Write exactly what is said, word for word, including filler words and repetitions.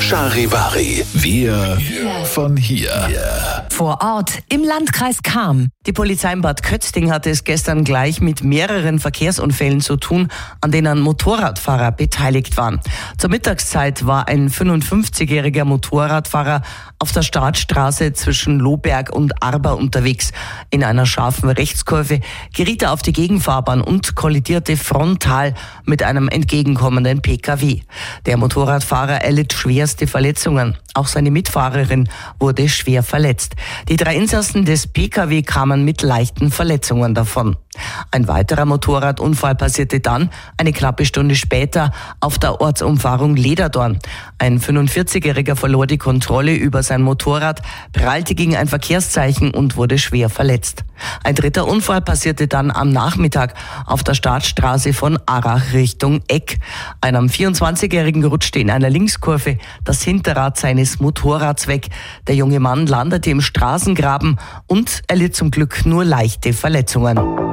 Charivari. Wir von hier. Vor Ort im Landkreis Cham. Die Polizei in Bad Kötzting hatte es gestern gleich mit mehreren Verkehrsunfällen zu tun, an denen Motorradfahrer beteiligt waren. Zur Mittagszeit war ein fünfundfünfzigjähriger Motorradfahrer auf der Startstraße zwischen Lohberg und Arba unterwegs. In einer scharfen Rechtskurve geriet er auf die Gegenfahrbahn und kollidierte frontal mit einem entgegenkommenden P K W. Der Motorradfahrer erlitt schwerste Verletzungen. Auch seine Mitfahrerin wurde schwer verletzt. Die drei Insassen des P K W kamen mit leichten Verletzungen davon. Ein weiterer Motorradunfall passierte dann, eine knappe Stunde später, auf der Ortsumfahrung Lederdorn. Ein fünfundvierzigjähriger verlor die Kontrolle über sein Motorrad, prallte gegen ein Verkehrszeichen und wurde schwer verletzt. Ein dritter Unfall passierte dann am Nachmittag auf der Startstraße von Arach Richtung Eck. Einem vierundzwanzigjährigen rutschte in einer Linkskurve das Hinterrad seines Motorrads weg. Der junge Mann landete im Straßengraben und erlitt zum Glück nur leichte Verletzungen.